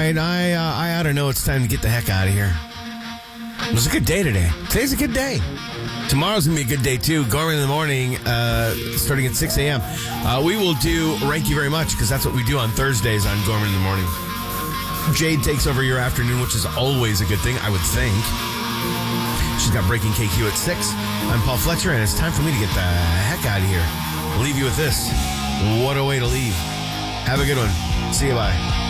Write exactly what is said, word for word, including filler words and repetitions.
right, I, uh, I ought to know it's time to get the heck out of here. It was a good day today. Today's a good day. Tomorrow's going to be a good day, too. Gorman in the morning, uh, starting at six a.m. Uh, we will do Rank You Very Much, because that's what we do on Thursdays on Gorman in the morning. Jade takes over your afternoon, which is always a good thing, I would think. She's got Breaking K Q at six. I'm Paul Fletcher, and it's time for me to get the heck out of here. I'll leave you with this. What a way to leave. Have a good one. See you, bye.